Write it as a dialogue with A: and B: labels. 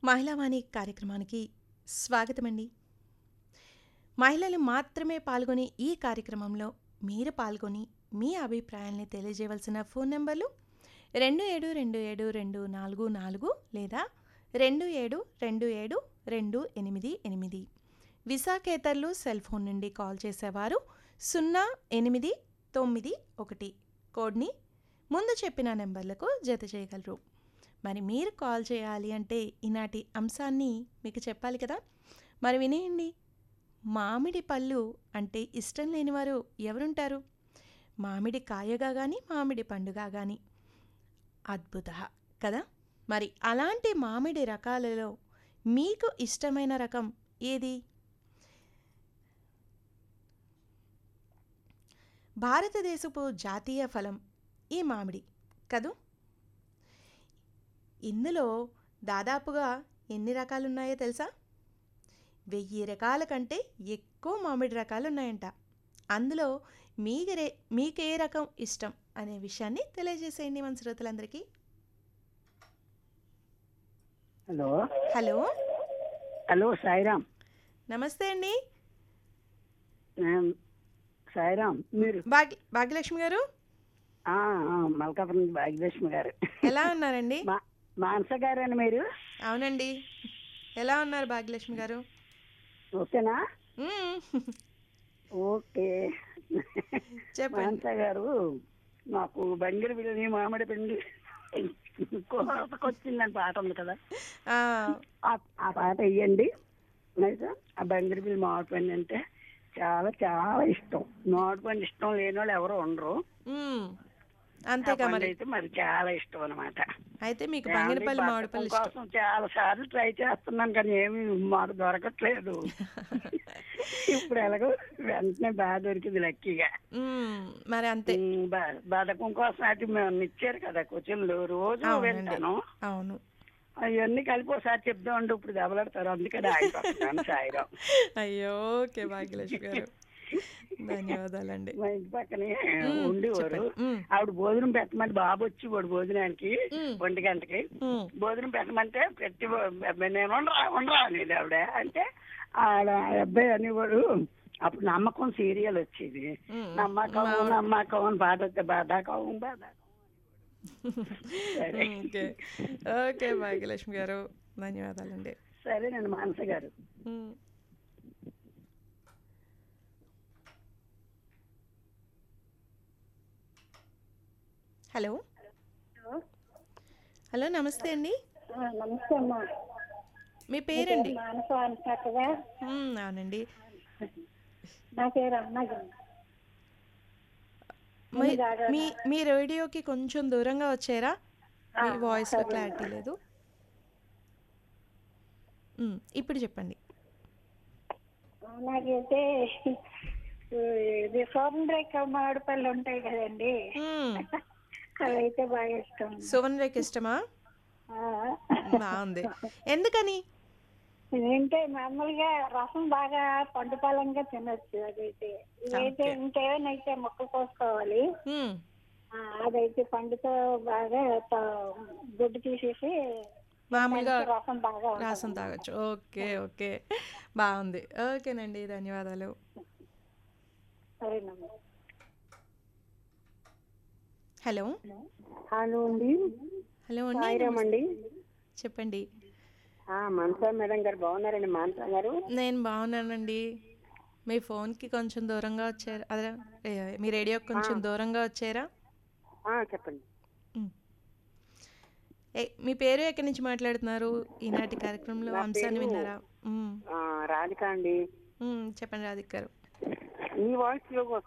A: మహిళావాణి కార్యక్రమానికి స్వాగతమండి. మహిళలు మాత్రమే పాల్గొనే ఈ కార్యక్రమంలో మీరు పాల్గొని మీ అభిప్రాయాల్ని తెలియజేయవలసిన ఫోన్ నెంబర్లు 27272444 లేదా 27272888. విశాఖేతరులు సెల్ ఫోన్ నుండి కాల్ చేసేవారు 0891 కోడ్ని ముందు చెప్పిన నెంబర్లకు జత చేయగలరు. మరి మీరు కాల్ చేయాలి అంటే ఈనాటి అంశాన్ని మీకు చెప్పాలి కదా, మరి వినేయండి. మామిడి పళ్ళు అంటే ఇష్టం లేనివారు ఎవరుంటారు? మామిడి కాయగా కానీ మామిడి పండుగా కానీ అద్భుత కదా. మరి అలాంటి మామిడి రకాలలో మీకు ఇష్టమైన రకం ఏది? భారతదేశపు జాతీయ ఫలం ఈ మామిడి కదూ. ఇందులో దాదాపుగా ఎన్ని రకాలున్నాయో తెలుసా? 1000 రకాల కంటే ఎక్కువ మామిడి రకాలు ఉన్నాయంట. అందులో మీకే రకం ఇష్టం అనే విషయాన్ని తెలియజేసేయండి మన శ్రోతలందరికీ.
B: Hello
A: hello,
B: hello Sairam.
A: నమస్తే అండి.
B: సాయిరామ్, మీరు
A: భాగ్యలక్ష్మి గారు
B: మల్కాపురం భాగ్యలక్ష్మి గారు
A: ఎలా ఉన్నారండి?
B: మానస గారండి మీరు?
A: అవునండి. ఎలా ఉన్నారు భాగ్యలక్ష్మి గారు?
B: ఓకేనా? ఓకే.
A: చెప్పండి.
B: మానస గారు, మాకు బంగిరి బిల్లి మామిడి పిండి కోతకొచ్చిందని పాట ఉంది కదా, ఆ పాట వేయండి. ఆ బంగిరి బిల్లి మామిడి పండు అంటే చాలా చాలా ఇష్టం. మామిడి పండు ఇష్టం లేని వాళ్ళు ఎవరు ఉండరు.
A: అంతేగా మరి.
B: అయితే మరి చాలా ఇష్టం అనమాట.
A: అయితే మీకు బంగినపల్లి మామిడి పళ్ళు
B: కోసం చాలా సార్లు ట్రై చేస్తున్నాను కానీ ఏమి మాకు దొరకట్లేదు. ఇప్పుడు ఎలాగో వెంటనే బాగా దొరికింది లక్కీగా.
A: మరి అంతే.
B: బతకం కోసం అది మేము ఇచ్చారు కదా కూర్చులు, రోజు వెళ్తాను.
A: అవును,
B: అవన్నీ కలిపి ఒకసారి చెప్దామంటే ఇప్పుడు దెబ్బలాడతారు, అందుకని ఆగిపోతున్నాను. సాయిరాం.
A: అయ్యో, ఓకే భాగ్యలక్ష్మి గారు, ధన్యవాదాలండి.
B: మా ఇంటి పక్కనే ఉండేవారు. ఆవిడ భోజనం పెట్టమంటే బాబు వచ్చి వాడు భోజనానికి 1 గంటకి భోజనం పెట్టమంటే పెట్టి నేను ఉండరా అనేది ఆవిడ. అంటే ఆడ అబ్బాయి అనేవాడు. అప్పుడు నమ్మకం సీరియల్ వచ్చేది. నమ్మకం అని పాట వస్తే బాధాకం.
A: ఓకే భాగ్యలక్ష్మి గారు, ధన్యవాదాలండి.
B: సరేనండి మానస గారు.
A: హలో హలో, నమస్తే అండి.
B: నమస్తే అమ్మా.
A: మీ పేరండి?
B: అవునండి.
A: నా పేరు మీ రేడియోకి కొంచెం దూరంగా వచ్చారా? మీ వాయిస్ లో క్లారిటీ లేదు. ఇప్పుడు చెప్పండి.
C: నాకైతే సోమరేఖ మామిడిపళ్ళు ఉంటాయి కదండి, అవైతే బాగా ఇష్టం.
A: సువర్ణరేఖ ఇష్టమా? బాగుంది. ఎందుకని?
C: అంటే మామూలుగా రసం బాగా పండుపాలంగా తినొచ్చు. అదైతే ఇదైతే ఇంకేమైనా అయితే మొక్క కోసుకోవాలి. అదైతే పండుతో బాగా గుడ్డు తీసేసి
A: మామూలుగా
C: రసం బాగా
A: రసం తాగొచ్చు. ఓకే ఓకే, బాగుంది. ఓకేనండి, ధన్యవాదాలు.
C: సరేనమ్మా.
A: హలో
B: హలో అండి.
A: హలో
B: అండి,
A: చెప్పండి.
B: మానస మేడం గారు బాగున్నారండి? మానస గారు,
A: నేను బాగున్నానండి. మీ ఫోన్కి కొంచెం దూరంగా వచ్చారా? అదే, మీ రేడియోకి కొంచెం దూరంగా వచ్చారా?
B: చెప్పండి.
A: మీ పేరు ఎక్కడి నుంచి మాట్లాడుతున్నారు? ఈనాటి కార్యక్రమంలో అంశాన్ని విన్నారా?
B: రాధిక అండి.
A: చెప్పండి రాధిక గారు.
B: మీ వాయిస్